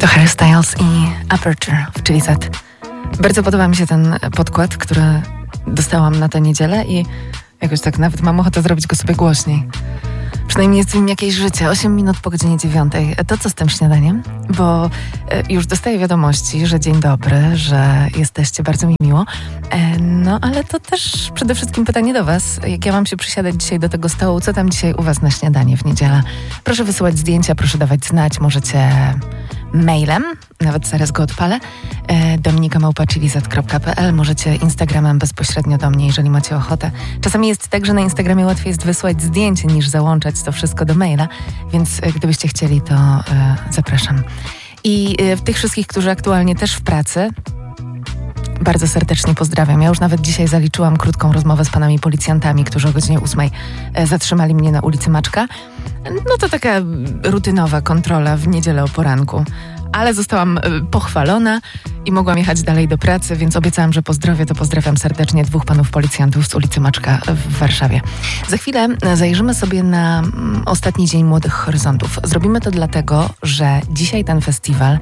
To Harry Styles i Aperture w Chili Z. Bardzo podoba mi się ten podkład, który dostałam na tę niedzielę i jakoś tak nawet mam ochotę zrobić go sobie głośniej. Przynajmniej jest w nim jakieś życie. 8 minut po godzinie 9. To co z tym śniadaniem? Bo już dostaję wiadomości, że dzień dobry, że jesteście, bardzo mi miło. No ale to też przede wszystkim pytanie do was. Jak ja mam się przysiadać dzisiaj do tego stołu, co tam dzisiaj u was na śniadanie w niedzielę? Proszę wysyłać zdjęcia, proszę dawać znać. Możecie mailem, nawet zaraz go odpalę, dominika@chiliz.pl. Możecie Instagramem bezpośrednio do mnie, jeżeli macie ochotę. Czasami jest tak, że na Instagramie łatwiej jest wysłać zdjęcie niż załączać to wszystko do maila, więc gdybyście chcieli, to zapraszam. I tych wszystkich, którzy aktualnie też w pracy, bardzo serdecznie pozdrawiam. Ja już nawet dzisiaj zaliczyłam krótką rozmowę z panami policjantami, którzy o godzinie 8 zatrzymali mnie na ulicy Maczka. No to taka rutynowa kontrola w niedzielę o poranku. Ale zostałam pochwalona i mogłam jechać dalej do pracy, więc obiecałam, że pozdrowię, to pozdrawiam serdecznie 2 panów policjantów z ulicy Maczka w Warszawie. Za chwilę zajrzymy sobie na ostatni dzień Młodych Horyzontów. Zrobimy to dlatego, że dzisiaj ten festiwal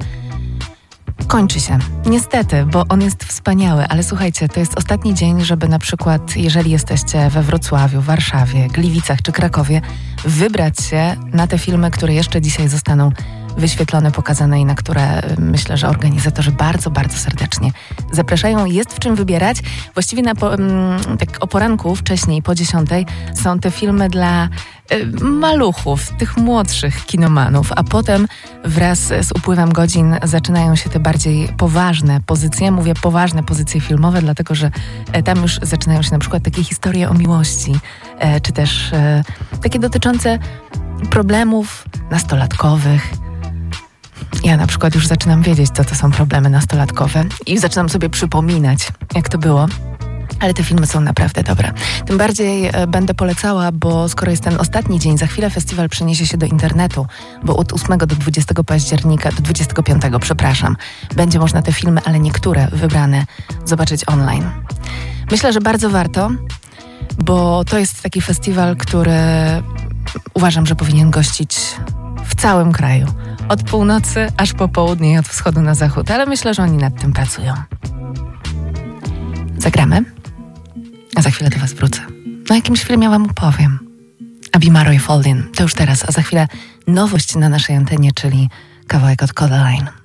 kończy się. Niestety, bo on jest wspaniały, ale słuchajcie, to jest ostatni dzień, żeby na przykład, jeżeli jesteście we Wrocławiu, Warszawie, Gliwicach czy Krakowie, wybrać się na te filmy, które jeszcze dzisiaj zostaną wyświetlone, pokazane i na które myślę, że organizatorzy bardzo, bardzo serdecznie zapraszają. Jest w czym wybierać. Właściwie tak o poranku, wcześniej, po 10 są te filmy dla maluchów, tych młodszych kinomanów, a potem wraz z upływem godzin zaczynają się te bardziej poważne pozycje. Mówię poważne pozycje filmowe, dlatego że tam już zaczynają się na przykład takie historie o miłości, czy też takie dotyczące problemów nastolatkowych. Ja na przykład już zaczynam wiedzieć, co to są problemy nastolatkowe i zaczynam sobie przypominać, jak to było. Ale te filmy są naprawdę dobre. Tym bardziej będę polecała, bo skoro jest ten ostatni dzień, za chwilę festiwal przeniesie się do internetu, bo od 8 do 20 października, do 25, będzie można te filmy, ale niektóre wybrane, zobaczyć online. Myślę, że bardzo warto, bo to jest taki festiwal, który uważam, że powinien gościć w całym kraju. Od północy aż po południe i od wschodu na zachód, ale myślę, że oni nad tym pracują. Zagramy, a za chwilę do was wrócę. O jakimś filmie wam opowiem. Abimaro i Foldin, to już teraz, a za chwilę nowość na naszej antenie, czyli kawałek od Codaline.